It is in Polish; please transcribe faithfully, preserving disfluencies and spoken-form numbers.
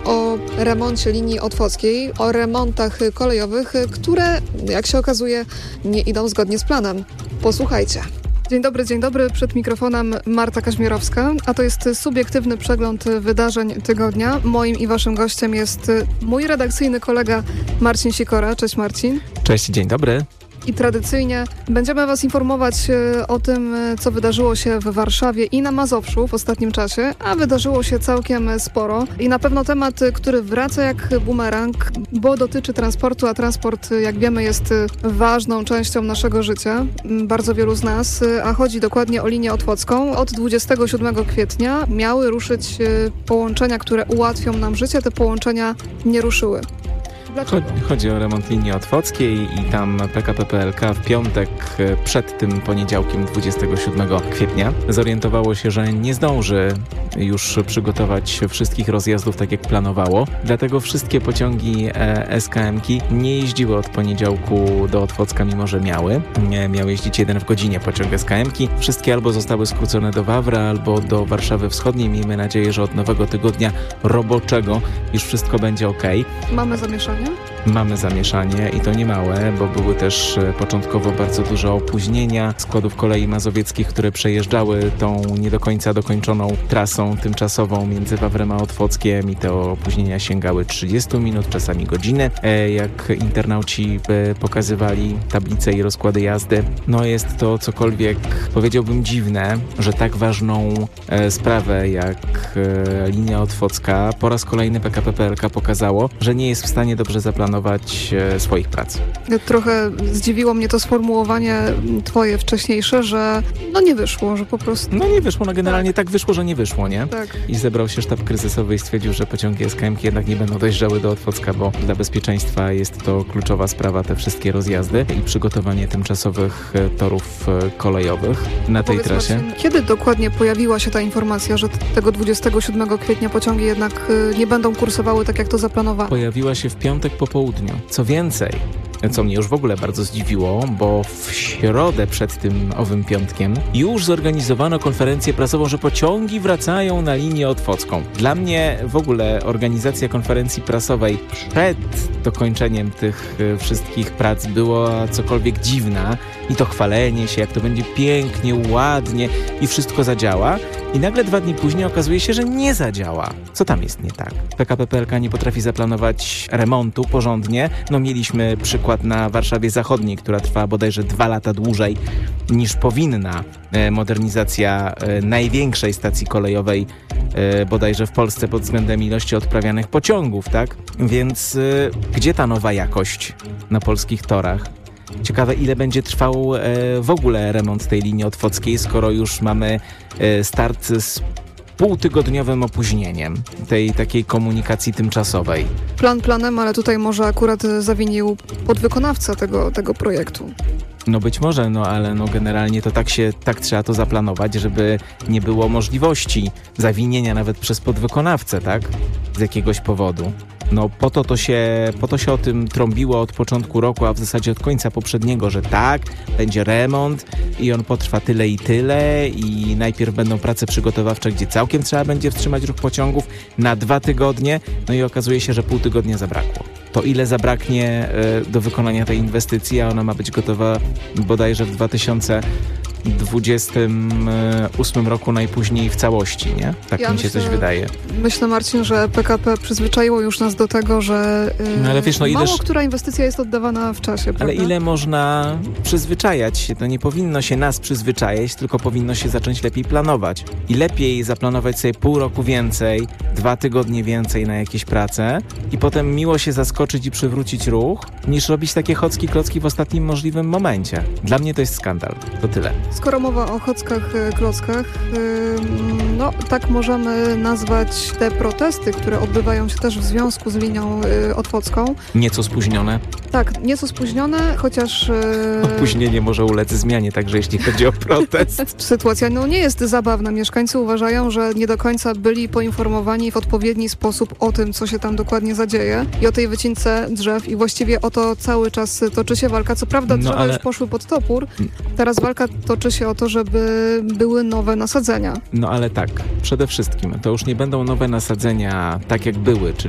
o remoncie linii otwockiej, o remontach kolejowych, które, jak się okazuje, nie idą zgodnie z planem. Posłuchajcie. Dzień dobry, dzień dobry. Przed mikrofonem Marta Kaźmierowska, a to jest subiektywny przegląd wydarzeń tygodnia. Moim i waszym gościem jest mój redakcyjny kolega Marcin Sikora. Cześć Marcin. Cześć, dzień dobry. I tradycyjnie będziemy was informować o tym, co wydarzyło się w Warszawie i na Mazowszu w ostatnim czasie, a wydarzyło się całkiem sporo. I na pewno temat, który wraca jak bumerang, bo dotyczy transportu, a transport, jak wiemy, jest ważną częścią naszego życia, bardzo wielu z nas, a chodzi dokładnie o linię otwocką. Od dwudziestego siódmego kwietnia miały ruszyć połączenia, które ułatwią nam życie. Te połączenia nie ruszyły. Dlaczego? Chodzi o remont linii otwockiej i tam P K P P L K w piątek przed tym poniedziałkiem dwudziestego siódmego kwietnia zorientowało się, że nie zdąży już przygotować wszystkich rozjazdów tak jak planowało. Dlatego wszystkie pociągi S K M-ki nie jeździły od poniedziałku do Otwocka, mimo że miały. Miał jeździć jeden w godzinie pociąg S K M-ki. Wszystkie albo zostały skrócone do Wawra, albo do Warszawy Wschodniej. Miejmy nadzieję, że od nowego tygodnia roboczego już wszystko będzie ok. Mamy zamieszanie? Mamy zamieszanie i to nie małe, bo były też początkowo bardzo duże opóźnienia składów kolei mazowieckich, które przejeżdżały tą nie do końca dokończoną trasą tymczasową między Wawrem a Otwockiem i te opóźnienia sięgały trzydzieści minut, czasami godzinę. Jak internauci pokazywali tablice i rozkłady jazdy, no jest to cokolwiek, powiedziałbym, dziwne, że tak ważną sprawę jak linia otwocka po raz kolejny P K P P L K pokazało, że nie jest w stanie dobrze zaplanować swoich prac. Trochę zdziwiło mnie to sformułowanie twoje wcześniejsze, że no nie wyszło, że po prostu... No nie wyszło, no generalnie tak, tak wyszło, że nie wyszło, nie? Tak. I zebrał się sztab kryzysowy i stwierdził, że pociągi S K M-ki jednak nie będą dojrzały do Otwocka, bo dla bezpieczeństwa jest to kluczowa sprawa, te wszystkie rozjazdy i przygotowanie tymczasowych torów kolejowych na tej Powiedz, trasie. Marcin, kiedy dokładnie pojawiła się ta informacja, że tego dwudziestego siódmego kwietnia pociągi jednak nie będą kursowały tak, jak to zaplanowano? Pojawiła się w piątek po południu. Co więcej, co mnie już w ogóle bardzo zdziwiło, bo w środę przed tym owym piątkiem już zorganizowano konferencję prasową, że pociągi wracają na linię otwocką. Dla mnie w ogóle organizacja konferencji prasowej przed dokończeniem tych wszystkich prac była cokolwiek dziwna i to chwalenie się, jak to będzie pięknie, ładnie i wszystko zadziała. I nagle dwa dni później okazuje się, że nie zadziała. Co tam jest nie tak? P K P P L K nie potrafi zaplanować remontu porządnie. No mieliśmy przykład na Warszawie Zachodniej, która trwa bodajże dwa lata dłużej niż powinna. Modernizacja największej stacji kolejowej bodajże w Polsce pod względem ilości odprawianych pociągów, tak? Więc gdzie ta nowa jakość na polskich torach? Ciekawe, ile będzie trwał e, w ogóle remont tej linii otwockiej, skoro już mamy e, start z półtygodniowym opóźnieniem tej takiej komunikacji tymczasowej. Plan planem, ale tutaj może akurat zawinił podwykonawca tego, tego projektu. No być może, no ale no generalnie to tak się, tak trzeba to zaplanować, żeby nie było możliwości zawinienia nawet przez podwykonawcę, tak? Z jakiegoś powodu. No po to to się, po to się o tym trąbiło od początku roku, a w zasadzie od końca poprzedniego, że tak, będzie remont i on potrwa tyle i tyle i najpierw będą prace przygotowawcze, gdzie całkiem trzeba będzie wstrzymać ruch pociągów na dwa tygodnie, no i okazuje się, że pół tygodnia zabrakło. To ile zabraknie y, do wykonania tej inwestycji, a ona ma być gotowa bodajże w dwa tysiące dwudziestym ósmym roku najpóźniej w całości, nie? Tak ja mi się myślę, coś wydaje. Myślę, Marcin, że P K P przyzwyczaiło już nas do tego, że yy, no ale wiesz, no mało ileż... która inwestycja jest oddawana w czasie, prawda? Ale ile można przyzwyczajać się? To nie powinno się nas przyzwyczajać, tylko powinno się zacząć lepiej planować. I lepiej zaplanować sobie pół roku więcej, dwa tygodnie więcej na jakieś prace i potem miło się zaskoczyć i przywrócić ruch, niż robić takie chocki klocki w ostatnim możliwym momencie. Dla mnie to jest skandal. To tyle. Skoro mowa o chockach, klockach, no tak możemy nazwać te protesty, które odbywają się też w związku z linią otwocką. Nieco spóźnione. Tak, nieco spóźnione, chociaż... Opóźnienie może ulec zmianie, także jeśli chodzi o protest. Sytuacja no, nie jest zabawna. Mieszkańcy uważają, że nie do końca byli poinformowani w odpowiedni sposób o tym, co się tam dokładnie zadzieje i o tej wycince drzew i właściwie o to cały czas toczy się walka. Co prawda drzewa no, ale... już poszły pod topór, teraz walka toczy się o to, żeby były nowe nasadzenia. No ale tak, przede wszystkim to już nie będą nowe nasadzenia tak jak były, czyli